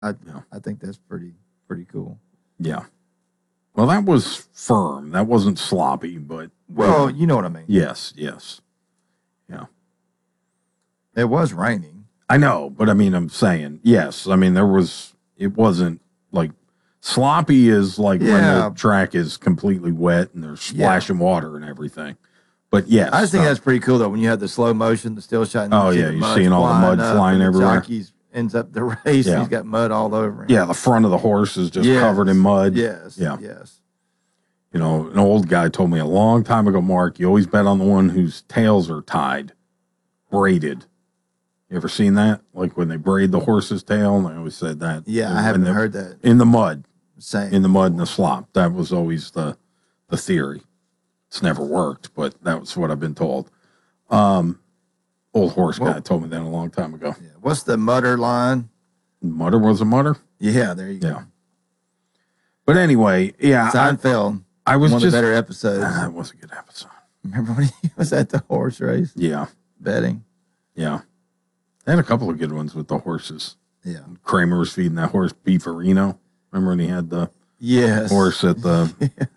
I Yeah. I think that's pretty cool. Yeah. Well, that was firm. That wasn't sloppy, but Well, you know what I mean. yes. Yeah. It was raining. I know, but I mean, I'm saying yes. I mean, it wasn't like sloppy is like when Yeah. the track is completely wet and there's splashing water and everything. But yes, I just think that's pretty cool though. When you have the slow motion, the still shot. And oh yeah, you're seeing all the mud flying everywhere. Jockey ends up the race. Yeah. He's got mud all over him. Yeah, the front of the horse is just covered in mud. Yes. Yeah. Yes. You know, an old guy told me a long time ago, Mark, you always bet on the one whose tails are tied, braided. You ever seen that? Like when they braid the horse's tail, and I always said that. Yeah, I haven't heard that. In the mud. Same. In the mud and the slop. That was always the theory. It's never worked, but that was what I've been told. Old horse guy told me that a long time ago. Yeah. What's the mutter line? Mutter was a mutter? Yeah, there you go. But anyway, yeah. Seinfeld. I was one just of the better episodes. That was a good episode. Remember when he was at the horse race? Yeah. Betting. Yeah. They had a couple of good ones with the horses. Yeah. Kramer was feeding that horse Beefarino. Remember when he had the horse at the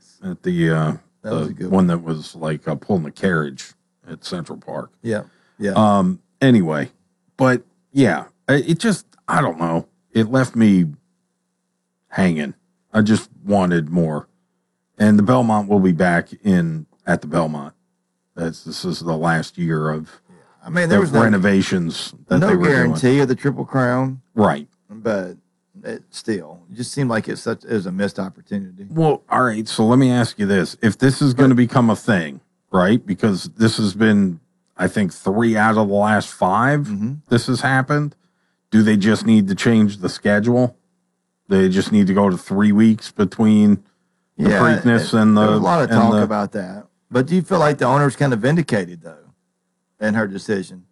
one that was like pulling the carriage at Central Park. Yeah. Yeah. Anyway, but yeah, it just, I don't know. It left me hanging. I just wanted more. And the Belmont will be back at the Belmont. This is the last year of there was renovations. No guarantee of the Triple Crown. Right. But it just seemed like it was a missed opportunity. Well, all right. So let me ask you this. If this is going to become a thing, right? Because this has been, I think, 3 out of the last 5 this has happened. Do they just need to change the schedule? They just need to go to 3 weeks between the Preakness and the... There was a lot of talk about that. But do you feel like the owner's kind of vindicated, though, in her decision?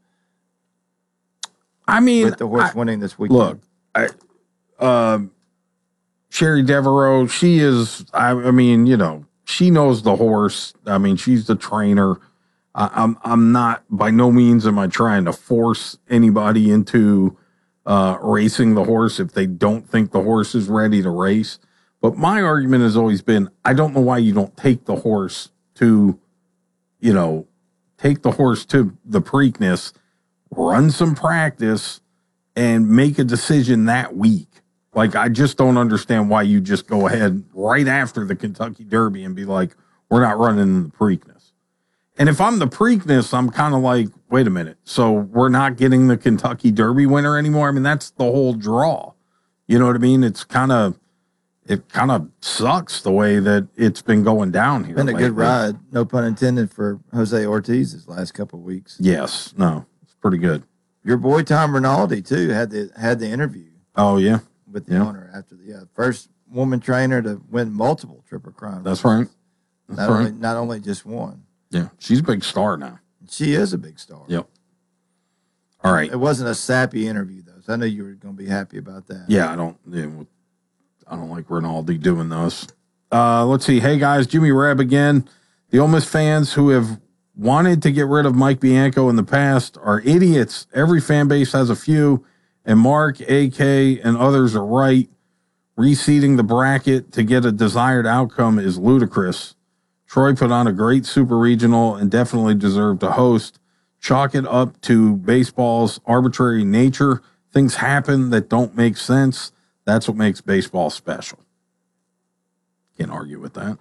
I mean... With the horse winning this weekend. Look, Sherry Devereaux, she is... I mean, you know, she knows the horse. I mean, she's the trainer. I'm not... By no means am I trying to force anybody into racing the horse if they don't think the horse is ready to race. But my argument has always been, I don't know why you don't take the horse to the Preakness, run some practice, and make a decision that week. Like, I just don't understand why you just go ahead right after the Kentucky Derby and be like, we're not running in the Preakness. And if I'm the Preakness, I'm kind of like, wait a minute. So we're not getting the Kentucky Derby winner anymore? I mean, that's the whole draw. You know what I mean? It kind of sucks the way that it's been going down here. Been a good ride, no pun intended, for Jose Ortiz his last couple of weeks. Yes. No, it's pretty good. Your boy Tom Rinaldi, too, had the interview. Oh, yeah. With the owner after the first woman trainer to win multiple Triple Crowns. That's right. Not only just one. Yeah, she's a big star now. She is a big star. Yep. All right. It wasn't a sappy interview, though, so I know you were going to be happy about that. Yeah, I don't like Rinaldi doing those. Let's see. Hey, guys, Jimmy Reb again. The Ole Miss fans who have wanted to get rid of Mike Bianco in the past are idiots. Every fan base has a few, and Mark, AK, and others are right. Reseeding the bracket to get a desired outcome is ludicrous. Troy put on a great super regional and definitely deserved to host. Chalk it up to baseball's arbitrary nature. Things happen that don't make sense. That's what makes baseball special. Can't argue with that.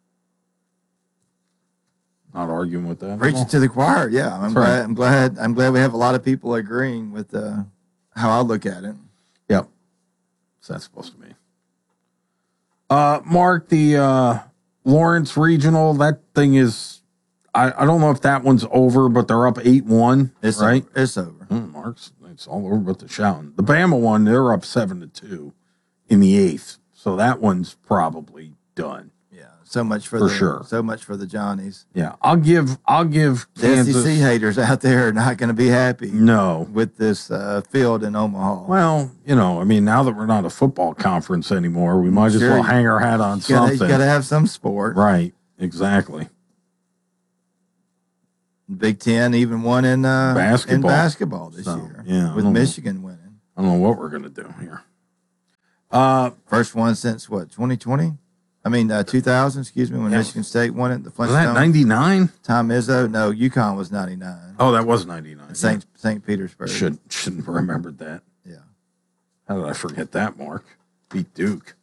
Not arguing with that. Preaching to the choir. Yeah, I'm glad we have a lot of people agreeing with how I look at it. Yep. What's that supposed to mean? Mark, the Lawrence Regional, that thing is, I don't know if that one's over, but they're up 8-1, right? It's over. Mark's, it's all over but the shouting. The Bama one, they're up 7-2 in the 8th, so that one's probably done. Yeah, so much for the Johnnies. Yeah, I'll give Kansas. The SEC haters out there are not going to be happy. No, with this field in Omaha. Well, I mean, now that we're not a football conference anymore, we might as well hang our hat on something. You got to have some sport, right? Exactly. Big Ten even won in basketball this year. Yeah, with Michigan winning. I don't know what we're going to do here. First one since what, 2020? 2000, excuse me, when Michigan State won it. The Was that Flintstones. 99? Tom Izzo? No, UConn was 99. Oh, that was 99. St. Petersburg. Shouldn't have remembered that. Yeah. How did I forget that, Mark? Beat Duke.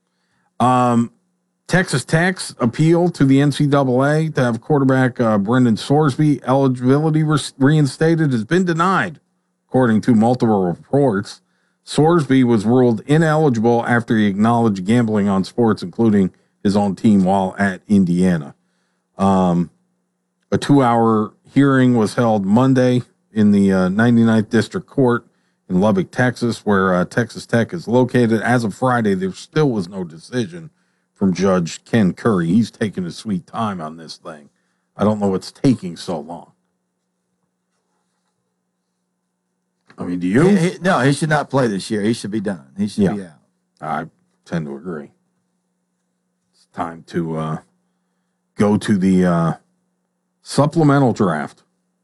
Texas Tech's appeal to the NCAA to have quarterback Brendan Sorsby eligibility reinstated has been denied, according to multiple reports. Sorsby was ruled ineligible after he acknowledged gambling on sports, including his own team, while at Indiana. A 2-hour hearing was held Monday in the 99th District Court in Lubbock, Texas, where Texas Tech is located. As of Friday, there still was no decision from Judge Ken Curry. He's taking his sweet time on this thing. I don't know what's taking so long. Do you? No, he should not play this year. He should be done. He should be out. I tend to agree. It's time to go to the supplemental draft.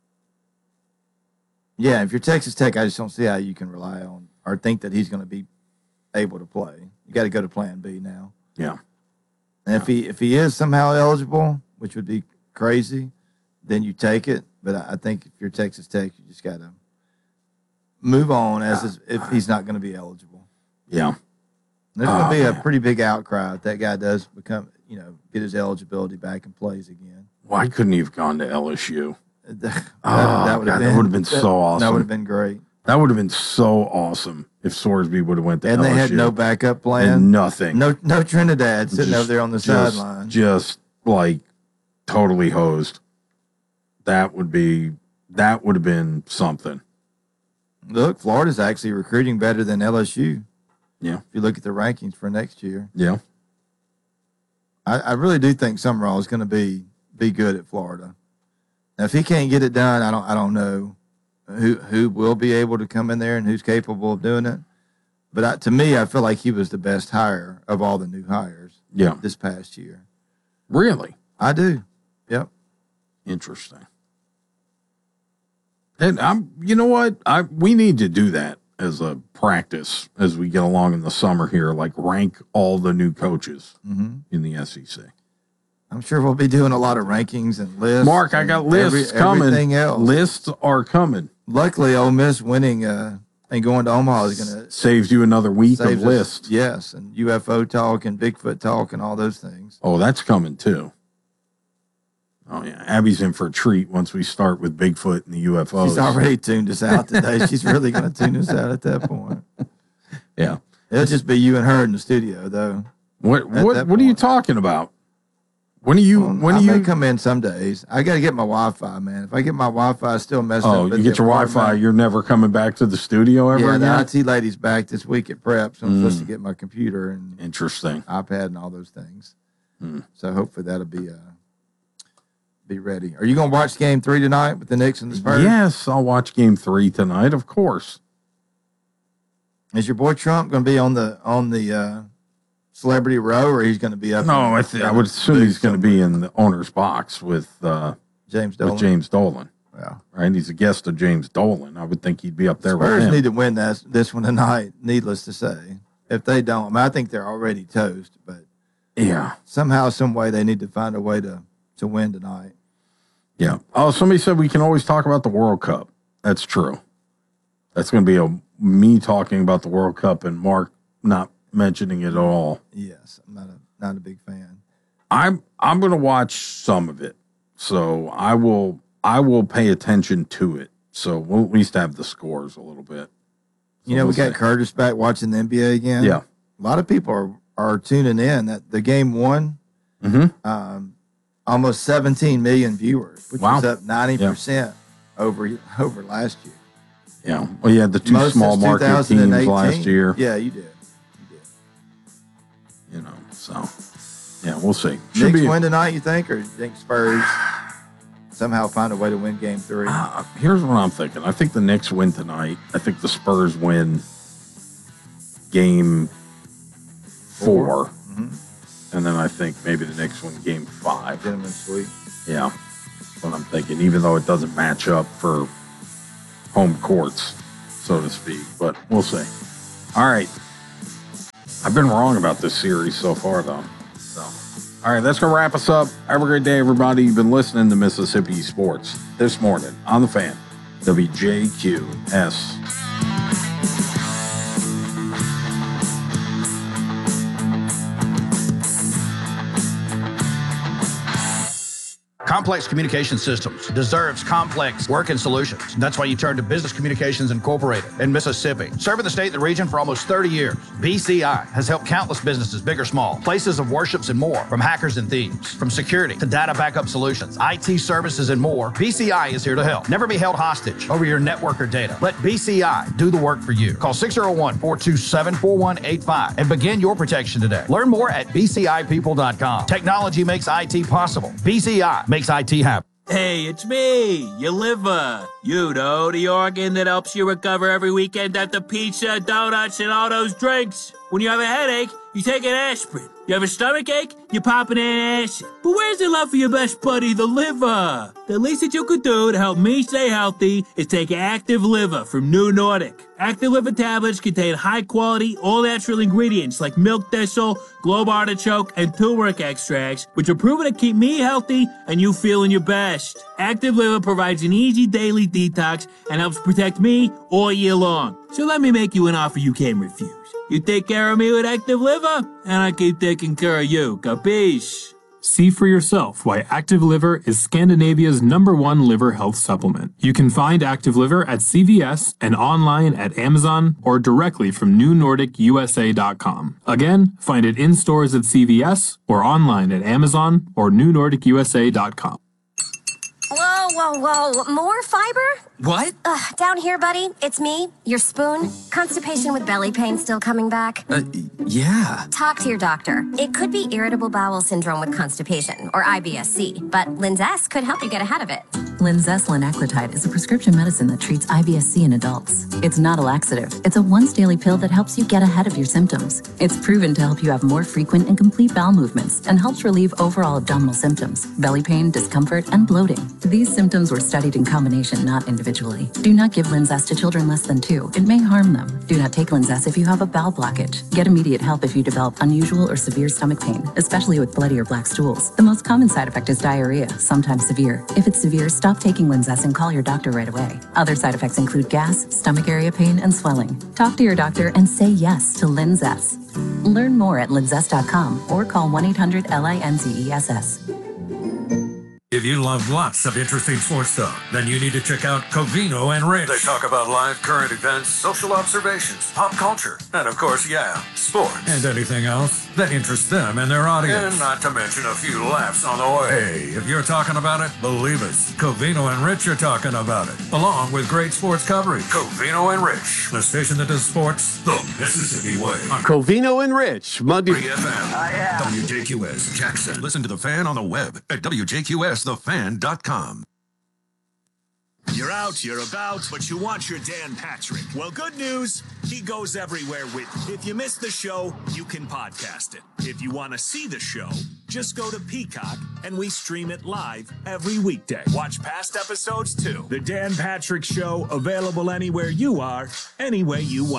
Yeah, if you're Texas Tech, I just don't see how you can rely on or think that he's going to be able to play. You got to go to Plan B now. Yeah. And if he is somehow eligible, which would be crazy, then you take it. But I think if you're Texas Tech, you just got to move on if he's not going to be eligible. Yeah. There's going to be a pretty big outcry if that guy does become, get his eligibility back and plays again. Why couldn't he have gone to LSU? That would have been so awesome. That would have been great. That would have been so awesome if Sorsby would have went to LSU. And they had no backup plan. And nothing. No Trinidad sitting over there on the sideline. Just like totally hosed. That would have been something. Look, Florida's actually recruiting better than LSU. Yeah. If you look at the rankings for next year. Yeah. I really do think Summerall is going to be good at Florida. Now, if he can't get it done, I don't know who will be able to come in there and who's capable of doing it. But to me, I feel like he was the best hire of all the new hires. Yeah. This past year. Really? I do. Yep. Interesting. And you know what? We need to do that as a practice as we get along in the summer here, like rank all the new coaches in the SEC. I'm sure we'll be doing a lot of rankings and lists. Mark, I got lists coming. Everything else. Lists are coming. Luckily, Ole Miss winning and going to Omaha is going to saves you another week of lists. Yes, and UFO talk and Bigfoot talk and all those things. Oh, that's coming too. Oh yeah, Abby's in for a treat once we start with Bigfoot and the UFOs. She's already tuned us out today. She's really going to tune us out at that point. Yeah, it'll just be you and her in the studio, though. What are you talking about? When are you? I may come in some days. I got to get my Wi-Fi, man. If I get my Wi-Fi still messed up. Oh, you get your Wi-Fi, you're never coming back to the studio ever again? Yeah, the IT lady's back this week at prep, so I'm supposed to get my computer and interesting iPad and all those things. So hopefully that'll be ready. Are you going to watch Game 3 tonight with the Knicks and the Spurs? Yes, I'll watch Game 3 tonight, of course. Is your boy Trump going to be on the Celebrity Row, or he's going to be up? No, I would assume he's going to be in the owner's box with James Dolan. James Dolan. Yeah, right. He's a guest of James Dolan. I would think he'd be up there with him. Spurs need to win this one tonight. Needless to say, if they don't, I think they're already toast. But yeah, somehow, some way, they need to find a way to win tonight. Yeah. Oh, somebody said we can always talk about the World Cup. That's true. That's going to be me talking about the World Cup and Mark not mentioning it at all. Yes, I'm not a big fan. I'm going to watch some of it, so I will pay attention to it. So we'll at least have the scores a little bit. So we got Curtis back watching the NBA again. Yeah, a lot of people are tuning in. That the game won. Almost 17 million viewers, which was up 90% over last year. Yeah, well, you had the two small market teams last year. Yeah, you did. So yeah, we'll see. Knicks win tonight, you think, or you think Spurs somehow find a way to win Game 3? Here's what I'm thinking. I think the Knicks win tonight. I think the Spurs win Game 4. And then I think maybe the Knicks win Game 5. Gentlemen's sweep. Yeah, that's what I'm thinking, even though it doesn't match up for home courts, so to speak. But we'll see. All right. I've been wrong about this series so far, though. So, all right, that's going to wrap us up. Have a great day, everybody. You've been listening to Mississippi Sports this morning on The Fan, WJQS. Complex Communication Systems deserves complex working solutions. That's why you turn to Business Communications Incorporated in Mississippi. Serving the state and the region for almost 30 years, BCI has helped countless businesses, big or small, places of worships and more, from hackers and thieves, from security to data backup solutions, IT services and more. BCI is here to help. Never be held hostage over your network or data. Let BCI do the work for you. Call 601-427-4185 and begin your protection today. Learn more at bcipeople.com. Technology makes IT possible. BCI makes IT happen. Hey, it's me, your liver. You know, the organ that helps you recover every weekend after pizza, donuts, and all those drinks. When you have a headache, you take an aspirin. You have a stomach ache, you pop an acid. But where's the love for your best buddy, the liver? The least that you could do to help me stay healthy is take Active Liver from New Nordic. Active Liver tablets contain high-quality, all-natural ingredients like milk thistle, globe artichoke, and turmeric extracts, which are proven to keep me healthy and you feeling your best. Active Liver provides an easy daily detox and helps protect me all year long. So let me make you an offer you can't refuse. You take care of me with Active Liver, and I keep taking care of you. Capiche? See for yourself why Active Liver is Scandinavia's #1 liver health supplement. You can find Active Liver at CVS and online at Amazon or directly from NewNordicUSA.com. Again, find it in stores at CVS or online at Amazon or NewNordicUSA.com. Whoa. More fiber? What? Down here, buddy. It's me, your spoon. Constipation with belly pain still coming back? Yeah. Talk to your doctor. It could be irritable bowel syndrome with constipation, or IBS-C, but Linzess could help you get ahead of it. Linzess linaclotide is a prescription medicine that treats IBS-C in adults. It's not a laxative. It's a once-daily pill that helps you get ahead of your symptoms. It's proven to help you have more frequent and complete bowel movements and helps relieve overall abdominal symptoms, belly pain, discomfort, and bloating. These symptoms were studied in combination, not individually. Do not give Linzess to children less than 2. It may harm them. Do not take Linzess if you have a bowel blockage. Get immediate help if you develop unusual or severe stomach pain, especially with bloody or black stools. The most common side effect is diarrhea, sometimes severe. If it's severe, stop taking Linzess and call your doctor right away. Other side effects include gas, stomach area pain, and swelling. Talk to your doctor and say yes to Linzess. Learn more at linzess.com or call 1-800-LINZESS. If you love lots of interesting sports talk, then you need to check out Covino and Rich. They talk about live current events, social observations, pop culture, and of course, sports. And anything else that interests them and their audience. And not to mention a few laughs on the way. Hey, if you're talking about it, believe us. Covino and Rich are talking about it, along with great sports coverage. Covino and Rich, the station that does sports the Mississippi way. On Covino and Rich, Monday. 3 FM, WJQS, Jackson. Listen to The Fan on the web at WJQSTheFan.com. You're out, you're about, but you want your Dan Patrick. Well, good news, he goes everywhere with you. If you missed the show, you can podcast it. If you want to see the show, just go to Peacock, and we stream it live every weekday. Watch past episodes, too. The Dan Patrick Show, available anywhere you are, any way you want.